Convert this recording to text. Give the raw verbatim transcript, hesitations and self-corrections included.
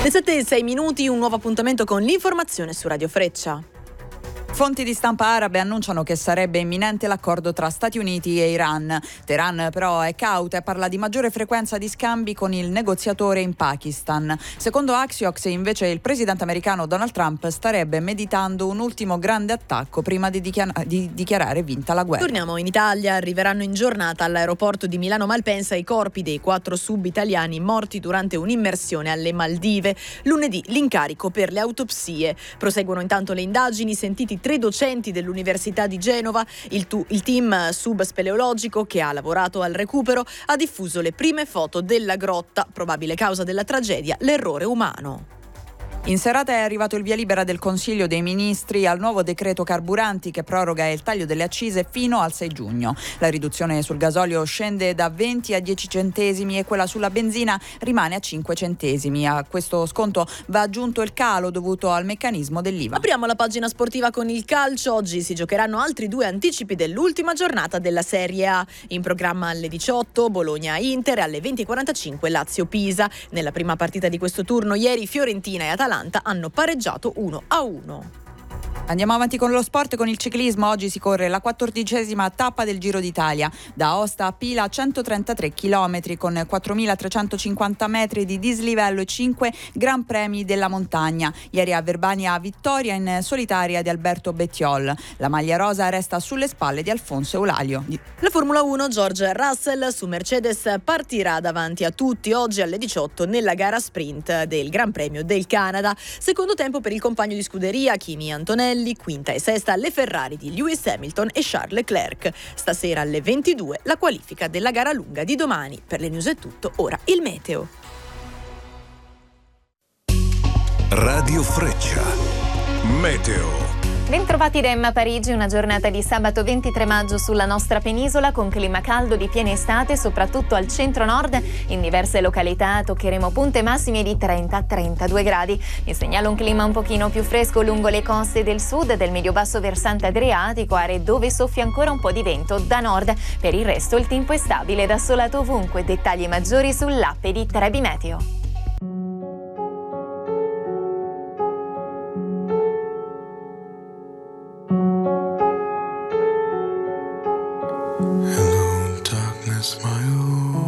Le sette e sei minuti, un nuovo appuntamento con l'informazione su Radio Freccia. Fonti di stampa arabe annunciano che sarebbe imminente l'accordo tra Stati Uniti e Iran. Teheran però è cauta e parla di maggiore frequenza di scambi con il negoziatore in Pakistan. Secondo Axios, invece, il presidente americano Donald Trump starebbe meditando un ultimo grande attacco prima di, dichiar- di dichiarare vinta la guerra. Torniamo in Italia. Arriveranno in giornata all'aeroporto di Milano Malpensa i corpi dei quattro sub italiani morti durante un'immersione alle Maldive. Lunedì l'incarico per le autopsie. Proseguono intanto le indagini, sentiti tre docenti dell'Università di Genova. Il, tu, il team sub-speleologico che ha lavorato al recupero ha diffuso le prime foto della grotta. Probabile causa della tragedia, l'errore umano. In serata è arrivato il via libera del Consiglio dei Ministri al nuovo decreto carburanti che proroga il taglio delle accise fino al sei giugno. La riduzione sul gasolio scende da venti a dieci centesimi e quella sulla benzina rimane a cinque centesimi. A questo sconto va aggiunto il calo dovuto al meccanismo dell'I V A. Apriamo la pagina sportiva con il calcio. Oggi si giocheranno altri due anticipi dell'ultima giornata della Serie A. In programma alle diciotto Bologna-Inter e alle venti e quarantacinque Lazio-Pisa. Nella prima partita di questo turno ieri Fiorentina e Atalanta hanno pareggiato uno a uno. Andiamo avanti con lo sport, con il ciclismo. Oggi si corre la quattordicesima tappa del Giro d'Italia. Da Aosta a Pila centotrentatré chilometri con quattromilatrecentocinquanta metri di dislivello e cinque Gran Premi della montagna. Ieri a Verbania vittoria in solitaria di Alberto Bettiol. La maglia rosa resta sulle spalle di Alfonso Eulalio. La Formula uno, George Russell su Mercedes partirà davanti a tutti oggi alle diciotto nella gara sprint del Gran Premio del Canada. Secondo tempo per il compagno di scuderia Kimi Antonelli. Quinta e sesta le Ferrari di Lewis Hamilton e Charles Leclerc. Stasera alle ventidue la qualifica della gara lunga di domani. Per le news è tutto, ora il meteo. Radio Freccia. Meteo. Bentrovati da Emma Parigi, una giornata di sabato ventitré maggio sulla nostra penisola con clima caldo di piena estate, soprattutto al centro-nord. In diverse località toccheremo punte massime di trenta trentadue gradi. Vi segnalo un clima un pochino più fresco lungo le coste del sud e del medio-basso versante adriatico, aree dove soffia ancora un po' di vento da nord. Per il resto il tempo è stabile ed assolato ovunque. Dettagli maggiori sull'app di Trebi Meteo.